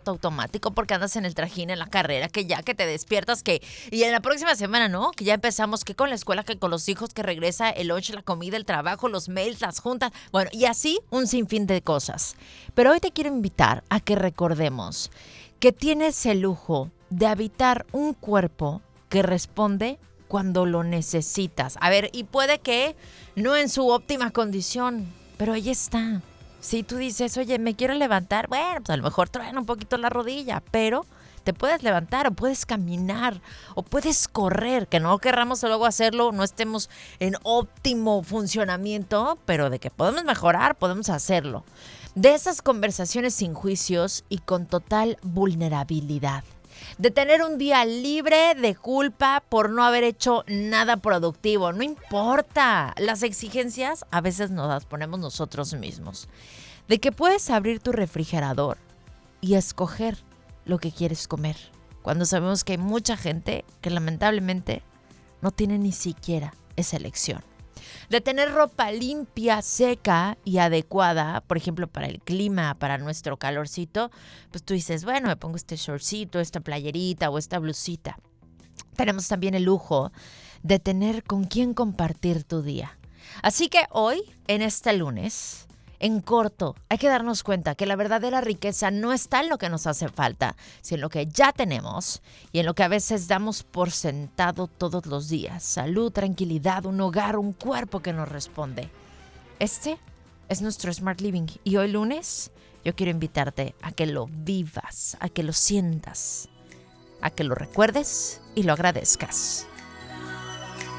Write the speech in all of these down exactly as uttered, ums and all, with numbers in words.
piloto automático porque andas en el trajín, en la carrera, que ya que te despiertas, que y en la próxima semana, ¿no? Que ya empezamos, que con la escuela, que con los hijos, que regresa el lunch, la comida, el trabajo, los mails, las juntas, bueno, y así un sinfín de cosas. Pero hoy te quiero invitar a que recordemos que tienes el lujo de habitar un cuerpo que responde cuando lo necesitas. A ver, y puede que no en su óptima condición, pero ahí está. Si tú dices, oye, me quiero levantar, bueno, pues a lo mejor truena un poquito la rodilla, pero te puedes levantar o puedes caminar o puedes correr, que no querramos luego hacerlo, no estemos en óptimo funcionamiento, pero de que podemos mejorar, podemos hacerlo. De esas conversaciones sin juicios y con total vulnerabilidad. De tener un día libre de culpa por no haber hecho nada productivo. No importa. Las exigencias a veces nos las ponemos nosotros mismos. De que puedes abrir tu refrigerador y escoger lo que quieres comer. Cuando sabemos que hay mucha gente que lamentablemente no tiene ni siquiera esa elección. De tener ropa limpia, seca y adecuada, por ejemplo, para el clima, para nuestro calorcito, pues tú dices, bueno, me pongo este shortcito, esta playerita o esta blusita. Tenemos también el lujo de tener con quién compartir tu día. Así que hoy, en este lunes, en corto, hay que darnos cuenta que la verdadera riqueza no está en lo que nos hace falta, sino en lo que ya tenemos y en lo que a veces damos por sentado todos los días. Salud, tranquilidad, un hogar, un cuerpo que nos responde. Este es nuestro Smart Living y hoy lunes yo quiero invitarte a que lo vivas, a que lo sientas, a que lo recuerdes y lo agradezcas.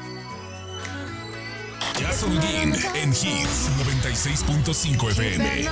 Jazz Holguín en Hits noventa y seis punto cinco F M.